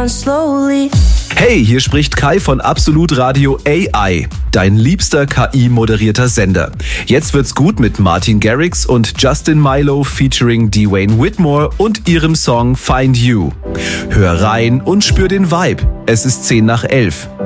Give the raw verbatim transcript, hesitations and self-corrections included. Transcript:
down slowly. Hey, hier spricht Kai von Absolut Radio A I, dein liebster K I-moderierter Sender. Jetzt wird's gut mit Martin Garrix und Justin Milo featuring Dwayne Whitmore und ihrem Song Find You. Hör rein und spür den Vibe. Es ist zehn nach elf.